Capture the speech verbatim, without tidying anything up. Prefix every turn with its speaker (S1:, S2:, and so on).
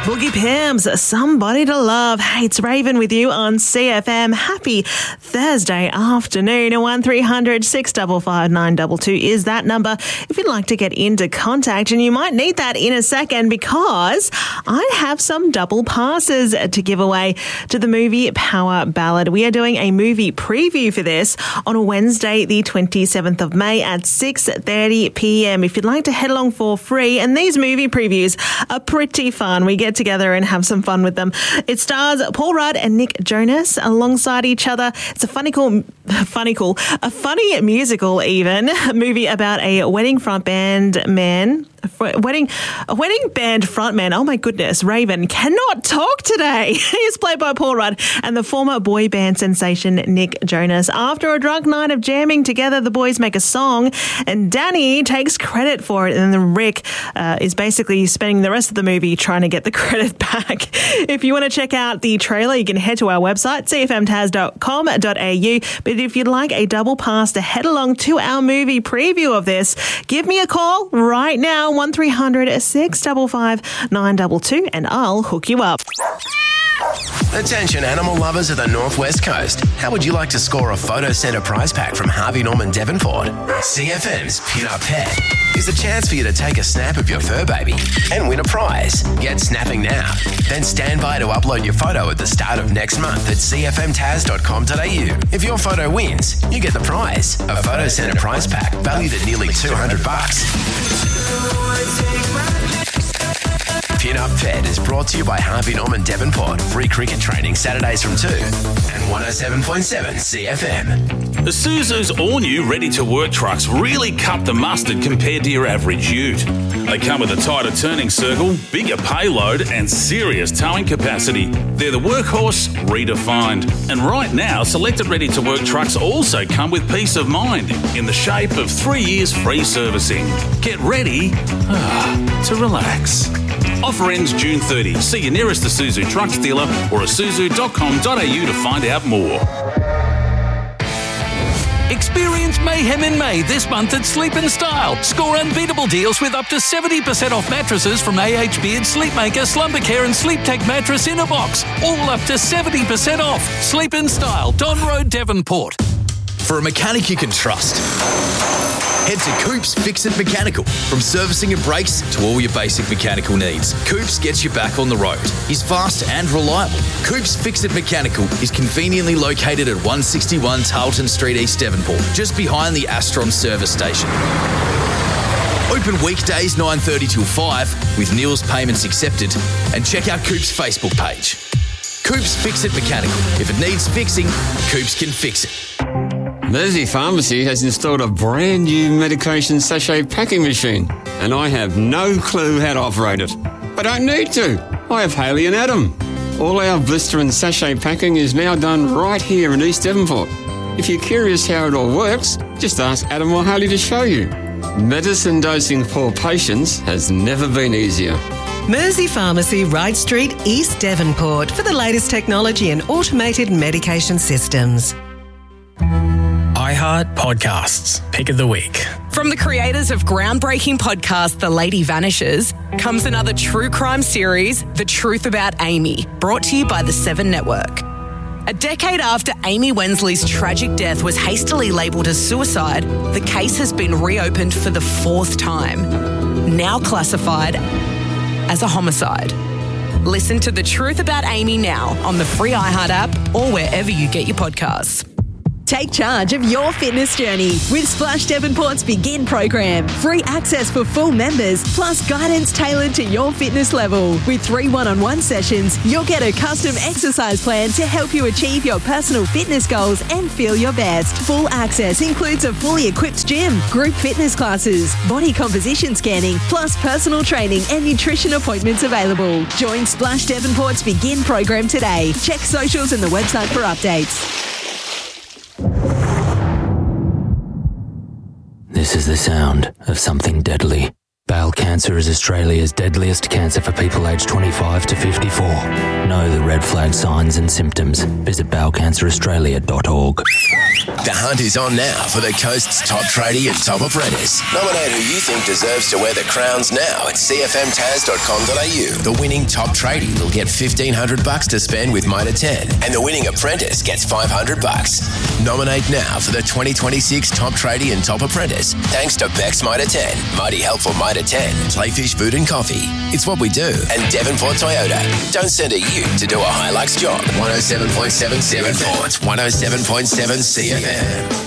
S1: Boogie Pam's Somebody to Love. Hey, it's Raven with you on C F M. Happy Thursday afternoon. one three hundred six five five nine two two is that number if you'd like to get into contact. And you might need that in a second because I have some double passes to give away to the movie Power Ballad. We are doing a movie preview for this on a Wednesday, the twenty-seventh of May at six thirty p.m. If you'd like to head along for free, and these movie previews are pretty fun. We get together and have some fun with them. It stars Paul Rudd and Nick Jonas alongside each other. It's a funny cool, funny cool, a funny musical even, a movie about a wedding front band man, a wedding, a wedding band frontman. Oh my goodness, Raven cannot talk today. He's played by Paul Rudd and the former boy band sensation Nick Jonas. After a drunk night of jamming together, the boys make a song and Danny takes credit for it, and then Rick uh, is basically spending the rest of the movie trying to get the credit back. If you want to check out the trailer, you can head to our website, c f m taz dot com dot a u. But if you'd like a double pass to head along to our movie preview of this, give me a call right now, one three hundred six five five nine two two, and I'll hook you up.
S2: Attention animal lovers of the Northwest Coast. How would you like to score a Photo Centre prize pack from Harvey Norman Devonport? C F M's Pin Up Pet is a chance for you to take a snap of your fur baby and win a prize. Get snapping now. Then stand by to upload your photo at the start of next month at c f m taz dot com dot a u. If your photo wins, you get the prize. A Photo Centre prize pack valued at nearly two hundred bucks. Pin Up Pet is brought to you by Harvey Norman Devonport. Free cricket training Saturdays from two and one oh seven point seven C F M.
S3: Isuzu's all-new ready-to-work trucks really cut the mustard compared to your average ute. They come with a tighter turning circle, bigger payload and serious towing capacity. They're the workhorse redefined. And right now, selected ready-to-work trucks also come with peace of mind in the shape of three years free servicing. Get ready ah, to relax. Offer ends June thirtieth. See your nearest Isuzu trucks dealer or isuzu dot com dot a u to find out more.
S4: Experience mayhem in May this month at Sleep in Style. Score unbeatable deals with up to seventy percent off mattresses from A H Beard, Sleepmaker, Slumbercare and Sleep Tech mattress in a box. All up to seventy percent off. Sleep in Style, Don Road, Devonport.
S5: For a mechanic you can trust, head to Coops Fix-It Mechanical. From servicing and brakes to all your basic mechanical needs, Coops gets you back on the road. He's fast and reliable. Coops Fix-It Mechanical is conveniently located at one sixty-one Tarleton Street, East Devonport, just behind the Astron service station. Open weekdays nine thirty till five with Neil's payments accepted, and check out Coops' Facebook page. Coops Fix-It Mechanical. If it needs fixing, Coops can fix it.
S6: Mersey Pharmacy has installed a brand new medication sachet packing machine, and I have no clue how to operate it. I don't need to. I have Haley and Adam. All our blister and sachet packing is now done right here in East Devonport. If you're curious how it all works, just ask Adam or Haley to show you. Medicine dosing for patients has never been easier.
S7: Mersey Pharmacy, Wright Street, East Devonport, for the latest technology and automated medication systems.
S8: iHeart Podcasts, Pick of the Week.
S9: From the creators of groundbreaking podcast The Lady Vanishes comes another true crime series, The Truth About Amy, brought to you by the Seven Network. A decade after Amy Wensley's tragic death was hastily labelled as suicide, the case has been reopened for the fourth time, now classified as a homicide. Listen to The Truth About Amy now on the free iHeart app or wherever you get your podcasts.
S10: Take charge of your fitness journey with Splash Devonport's Begin program. Free access for full members, plus guidance tailored to your fitness level. With three one-on-one sessions, you'll get a custom exercise plan to help you achieve your personal fitness goals and feel your best. Full access includes a fully equipped gym, group fitness classes, body composition scanning, plus personal training and nutrition appointments available. Join Splash Devonport's Begin program today. Check socials and the website for updates.
S11: This is the sound of something deadly. Bowel cancer is Australia's deadliest cancer for people aged twenty-five to fifty-four. Know the red flag signs and symptoms. Visit bowel cancer australia dot org.
S2: The hunt is on now for the Coast's top tradie and top apprentice. Nominate who you think deserves to wear the crowns now at c f m tas dot com dot a u. The winning top tradie will get fifteen hundred bucks to spend with Mitre ten, and the winning apprentice gets five hundred bucks. Nominate now for the twenty twenty-six top tradie and top apprentice, thanks to Bex Mitre ten, Mighty Helpful Mitre ten, Playfish Food and Coffee. It's what we do. And Devonport Toyota. Don't send a ute to do a Hilux job. one oh seven point seven Devonport, one oh seven point seven C F M.